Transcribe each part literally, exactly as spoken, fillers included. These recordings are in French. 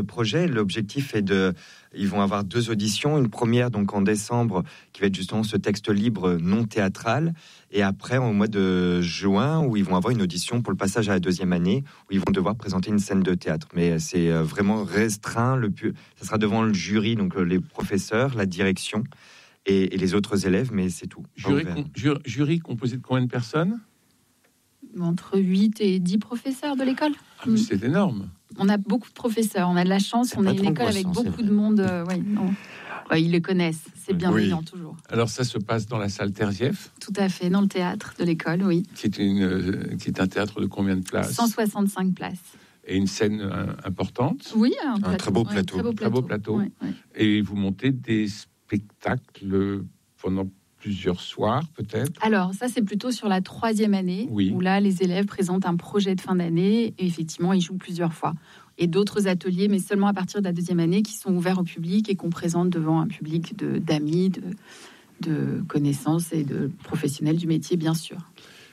Le projet, l'objectif est de... Ils vont avoir deux auditions. Une première, donc en décembre, qui va être justement ce texte libre non théâtral. Et après, au mois de juin, où ils vont avoir une audition pour le passage à la deuxième année, où ils vont devoir présenter une scène de théâtre. Mais c'est vraiment restreint. Le pu... Ça sera devant le jury, donc les professeurs, la direction et, et les autres élèves, mais c'est tout. Jury, com- ju- jury composé de combien de personnes ? Entre huit et dix professeurs de l'école. Ah, mais c'est énorme. On a beaucoup de professeurs, on a de la chance, C'est on pas est une trop école avec grossant, beaucoup c'est de monde. Euh, ouais, non. Ouais, ils les connaissent, c'est bienveillant Oui. toujours. Alors ça se passe dans la salle Terzieff, Tout à fait, dans le théâtre de l'école, oui. qui est, une, euh, qui est un théâtre de combien de places ? cent soixante-cinq places. Et une scène euh, importante. Oui, un, Un plateau, très beau ouais, plateau. très beau Très beau plateau. plateau. Ouais, ouais. Et vous montez des spectacles pendant plusieurs soirs, peut-être ? Alors, ça, c'est plutôt sur la troisième année, Oui. où là, les élèves présentent un projet de fin d'année, et effectivement, ils jouent plusieurs fois. Et d'autres ateliers, mais seulement à partir de la deuxième année, qui sont ouverts au public et qu'on présente devant un public de, d'amis, de, de connaissances et de professionnels du métier, bien sûr. C'est-à-dire ?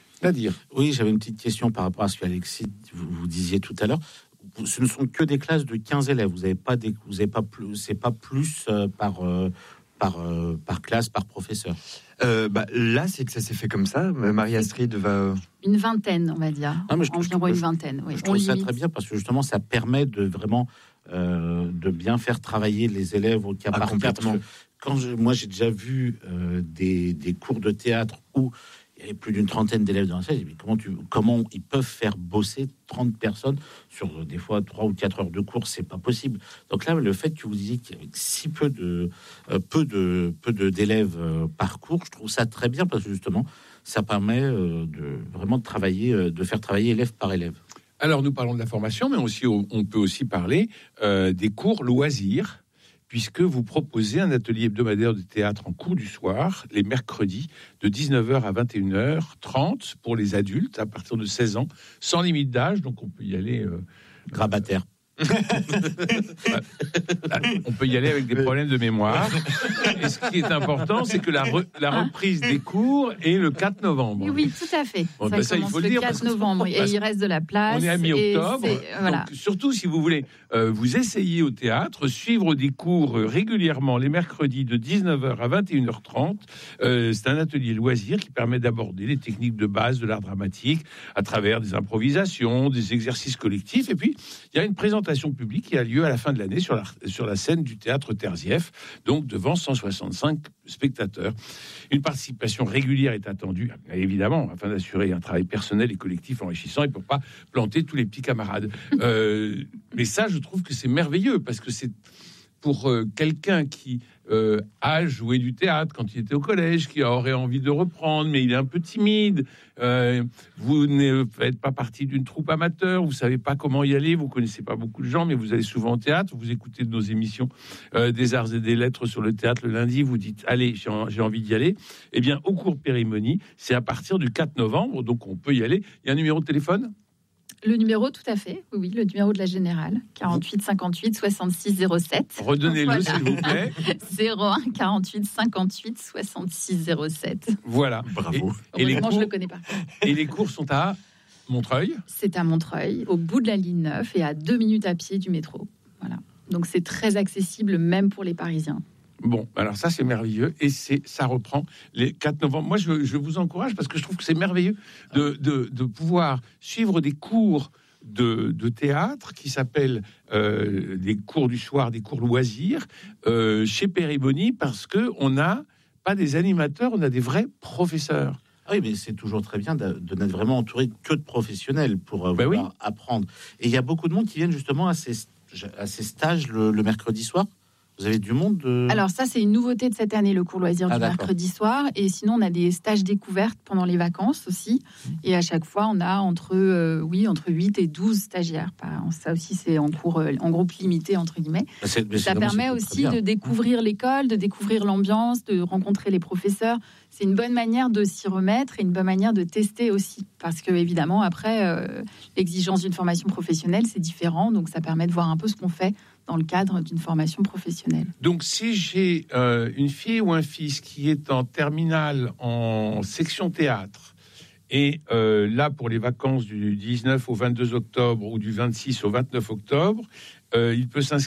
Oui, j'avais une petite question par rapport à ce qu'Alexis, vous, vous disiez tout à l'heure. Ce ne sont que des classes de quinze élèves. Vous n'avez pas des, vous avez pas plus, c'est pas plus euh, par, euh, par, euh, par classe, par professeur. Euh, bah, là, c'est que ça s'est fait comme ça. Marie-Astrid va... Une vingtaine, on va dire. Ah, mais je trouve- Environ je- une vingtaine, oui. Je On trouve ça limite. très bien parce que justement, ça permet de vraiment euh, de bien faire travailler les élèves au cas Ah, par cas. complètement. Parce que quand je, moi, j'ai déjà vu euh, des, des cours de théâtre où il y avait plus d'une trentaine d'élèves dans la salle. Mais comment, tu, comment ils peuvent faire bosser trente personnes sur euh, des fois trois ou quatre heures de cours, c'est pas possible. Donc là, le fait que vous disiez qu'avec si peu de euh, peu de peu de d'élèves euh, par cours, je trouve ça très bien parce que justement, ça permet euh, de vraiment de travailler, euh, de faire travailler élève par élève. Alors, nous parlons de la formation, mais aussi, on peut aussi parler euh, des cours loisirs, puisque vous proposez un atelier hebdomadaire de théâtre en cours du soir, les mercredis, de dix-neuf heures à vingt et une heures trente pour les adultes à partir de seize ans, sans limite d'âge, donc on peut y aller... Euh, Grabataire. on peut y aller avec des problèmes de mémoire. Et ce qui est important, c'est que la, re, la reprise des cours est le quatre novembre. Oui, oui, tout à fait. Bon, ça ben ça, il commence faut le le dire, quatre parce que- novembre, et parce- il reste de la place. On est à mi-octobre, et c'est- voilà. donc surtout si vous voulez euh, vous essayer au théâtre, suivre des cours euh, régulièrement les mercredis de dix-neuf heures à vingt et une heures trente. Euh, c'est un atelier loisir qui permet d'aborder les techniques de base de l'art dramatique à travers des improvisations, des exercices collectifs. Et puis, il y a une présentation publique qui a lieu à la fin de l'année sur la, sur la scène du théâtre Terzieff, donc devant cent soixante-cinq spectateurs. Une participation régulière est attendue, évidemment, afin d'assurer un travail personnel et collectif enrichissant et pour pas planter tous les petits camarades. Euh, mais ça, je trouve que c'est merveilleux parce que c'est pour euh, quelqu'un qui euh, a joué du théâtre quand il était au collège, qui aurait envie de reprendre, mais il est un peu timide. Euh, vous ne faites pas partie d'une troupe amateur, vous savez pas comment y aller, vous connaissez pas beaucoup de gens, mais vous allez souvent au théâtre, vous écoutez de nos émissions euh, des arts et des lettres sur le théâtre le lundi, vous dites allez, j'ai, j'ai envie d'y aller. Eh bien, au cours Périmonie, c'est à partir du quatre novembre, donc on peut y aller. Il y a un numéro de téléphone ? Le numéro, tout à fait. Oui, oui, le numéro de la Générale. quarante-huit cinquante-huit soixante-six zéro sept. Redonnez-le, Voilà. s'il vous plaît. zéro un quarante-huit cinquante-huit soixante-six zéro sept. Voilà. Bravo. Et, et les Heureusement, cours, je le connais pas. et les cours sont à Montreuil. C'est à Montreuil, au bout de la ligne neuf et à deux minutes à pied du métro. Voilà. Donc, c'est très accessible, même pour les Parisiens. Bon, alors ça, c'est merveilleux. Et c'est, ça reprend les quatre novembre. Moi, je, je vous encourage parce que je trouve que c'est merveilleux de, de, de pouvoir suivre des cours de, de théâtre qui s'appellent euh, des cours du soir, des cours loisirs, euh, chez Périmonie, parce qu'on n'a pas des animateurs, on a des vrais professeurs. Ah oui, mais c'est toujours très bien de, de n'être vraiment entouré que de professionnels pour euh, Ben vouloir oui. apprendre. Et il y a beaucoup de monde qui viennent justement à ces, à ces stages le, le mercredi soir. Vous avez du monde de... Alors ça, c'est une nouveauté de cette année, le cours loisir Ah, du d'accord. mercredi soir. Et sinon, on a des stages découvertes pendant les vacances aussi. Et à chaque fois, on a entre, euh, oui, entre huit et douze stagiaires. Ça aussi, c'est en cours, euh, en groupe limité, entre guillemets. C'est- mais Ça c'est- permet c'est très aussi bien. de découvrir l'école, de découvrir l'ambiance, de rencontrer les professeurs. C'est une bonne manière de s'y remettre et une bonne manière de tester aussi. Parce que, évidemment, après, euh, l'exigence d'une formation professionnelle, c'est différent. Donc, ça permet de voir un peu ce qu'on fait dans le cadre d'une formation professionnelle. Donc, si j'ai euh, une fille ou un fils qui est en terminale en section théâtre, et euh, là, pour les vacances du dix-neuf au vingt-deux octobre ou du vingt-six au vingt-neuf octobre, euh, il peut s'inscrire